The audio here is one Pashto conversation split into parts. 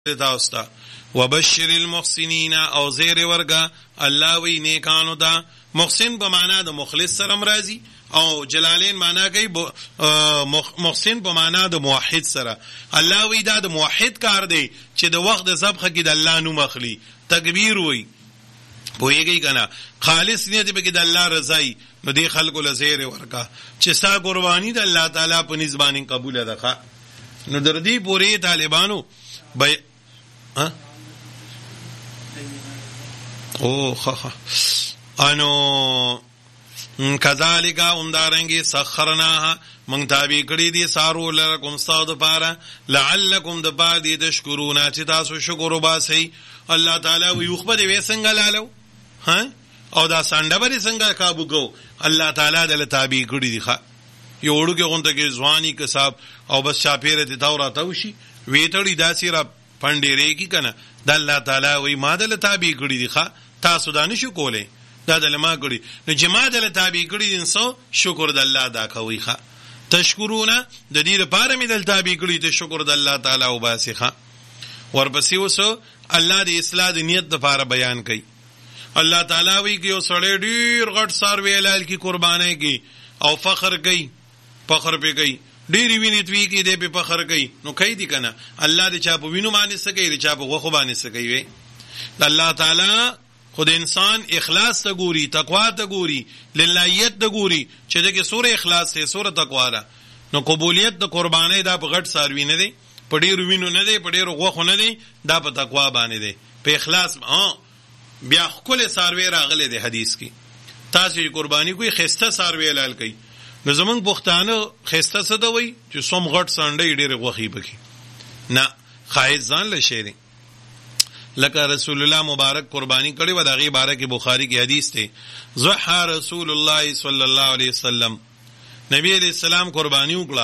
تاستا وبشر المحسنین او زیر ورگا الله وی نیکانو دا. محسن په معنا د مخلص سره مرضی او جلالین معنا کوي محسن په معنا د موحد سره. الله وی دا د موحد کار دی چې د وخت د ذبح کې د الله نوم اخلي، تکبیر وی پوهیږي کنه، خالص نیت به کې د الله رضای. نو دی خلکو له زیر ورکا چې ستا قربانی د الله تعالی په نسبت قبول ده. نو در دې پوری طالبانو انو کذالک امدارنگی سخرناها من تابع کړی دي سارو لکم استاد پاره لعلکم د پاره دي تشکرون چې تاسو شکر وباسئ. الله تعالی وی خو به څنګه لالو او دا سانډه به څنګه کابو کو. الله تعالی د تابع کړی دي یو وړو کې غونته کې ځواني کسب او بس شاپیره ته تورات وشي ویټړی داسې را پندېری کی کنه. د الله تعالی وی ما د تابع کړی دي تاسو دا نشو کولای، دا د لما کړی. نو چې ما د تابع کړی دي انسو شکر د الله دا کوي. تشکرونه د دې لپاره مې د تابع کړی ته شکر د الله تعالی او باسخه. ورپسې وسو الله د اصلاح د نیت لپاره بیان کوي. الله تعالی وی کې یو سړی ډیر غټ ساروی لال کی قربانای کی او فخر کوي، فخر په کوي ډیری ویني توی کې دې په فخر کوي. نو کوي دي کنه الله دې چا په وینو باندې سکي، دې چا په غوخه باندې سکي وي. الله تعالی خود انسان اخلاص ته ګوري، تقوا ته ګوري، للهیت ته ګوري چې دغه سوره اخلاص ته سوره تقوا ده. نو قبولیت د قربانۍ دا په غټ ساروی نه دی، په ډیر وینو نه دی، په ډیر غوخه نه دی، دا په تقوا باندې دی، په اخلاص. بیا خپل ساروی راغله دی حدیث کې تاسو قربانی کوئی خسته ساروی لال کوي. نو زمونږ پښتانه خسته څه دوی چې سوم غټ سانډې ډېر غوخي پکې نه خایز ځان له شیرین. لکه رسول الله مبارک قربانی کړي و دغه باره کې بخاری کې حدیث ته ضحى رسول الله صلی الله علیه وسلم، نبی علیہ السلام قربانی وکړه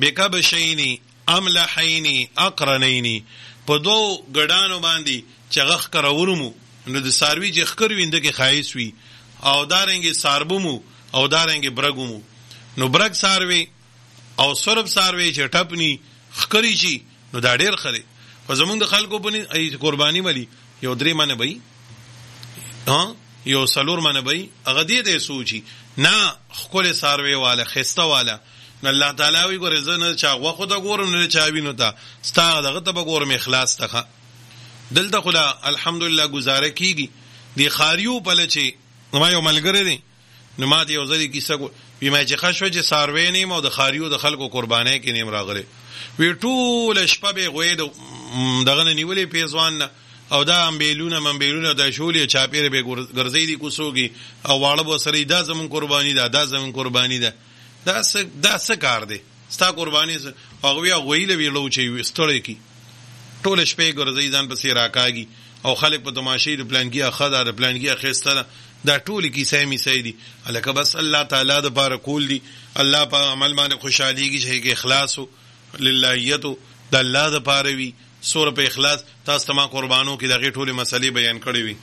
بکبشین املحین اقرنین، په دو ګډانو باندې چغخ کرورمو. نو د ساروی چې خکر وینده کې خایس وی او دارنګي ساربمو او دارنګي برګمو. نو برګ ساروی او سرب ساروی چې ټپنی خکری شي نو دا ډیر خره. په زمونږ د خلکو په ای قربانی ملي یو درې منه بې یو سلور منه بې هغه دې ته سوچي نه خپل ساروی والا خسته والا. نو الله تعالی وی ګورې زنه چا غوخه دا ګورم نه چا وینو تا ستا دغه ته ګورم اخلاص ته. دلته خلا الحمدلله گزاره کیږي دی خاریو په لچې. نو یو ملګری دی نو ما ته یو ځلی کیسه کو بیمه چې خښو چې ساروی نیم او د خاریو د خلکو قربانای کې نیم راغله. وی ټول شپه به غوې دغه نیولې پیزوان او دا امبیلونه منبیلونه د شولې چاپیره به ګرځې دي کوسوږي او واړه به سره دا زمون قربانی ده، دا زمون قربانی ده. دا څه کار دی ستا قربانی هغه وی غوېله ویلو چې ستړی کی ټول شپې ګرځي ځان پسې راکاږي او خلک په تماشې د پلانګي خدای د پلانګي خسته. دا ټول کیسه می سیدی الکه بس الله تعالی د بار کول دی. الله په عمل باندې خوشاليږي چې کې اخلاص للهیت د الله د پاره وی. سوره په اخلاص تاسو تما قربانو کې دغه ټول مسلې بیان کړې وي.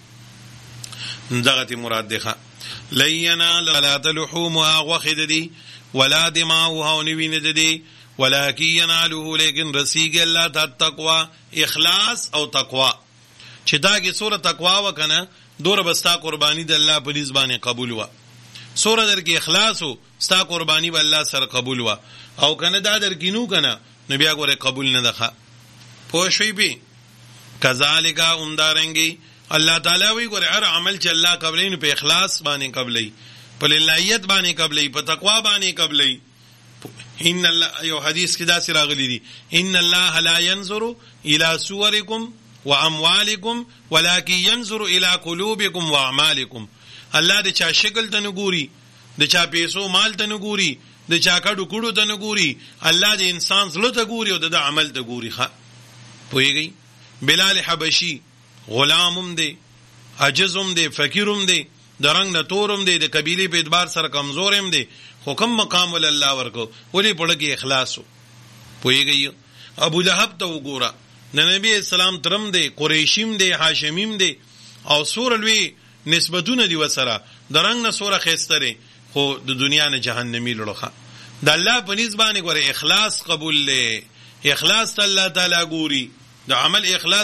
دغه تی مراد ده لینا لا تلحوم وخد دی ولا دماء نوین دی ولکن ینالوه لیکن رسیږي الله ته تقوا اخلاص او تقوا. چې دا کې سوره تقوا وکنه دور بستا قربانی د الله په نسبانه قبول وا. سوره در کې اخلاص او ستا قربانی به الله سره قبول وا او کنه دا در کې نو کنه نو بیا ګوره قبول نه ده. پوه شئ به کذالک امدارنګي الله تعالی وی ګوره هر عمل چې الله قبلین په اخلاص باندې قبلې، په للهیت باندې قبلې، په تقوا باندې قبلې. ان الله یو حدیث کې دا سره غلي دي ان الله لا ينظر الى صوركم واموالکم ولکن ينظر الى قلوبکم واعمالکم. الله د چا شکل ته نه ګوري، د چا پیسو مال ته نه ګوري، د چا کډو کډو ته نه ګوري. الله د انسان زړه ته ګوري او د عمل ته ګوري. پوهیږئ بلال حبشي غلامم دی، عجزم دی، فقیرم دی، د رنگ نه تورم دی، د قبیله په اعتبار سره کمزورم دی، خو کم مقام ول الله ورکو ولی پړه کې اخلاص. پوهیږئ ابو لهب ته وګوره د نبی اسلام ترم دی، قریشیم دی، هاشمیم دی او سور لوی نسبتونه دی وسره د رنگ نه سوره خستره، خو د دنیا نه جهنمی لړخه. د الله په نسبانه ګوره اخلاص قبول له اخلاص الله تعالی ګوري د عمل اخلاص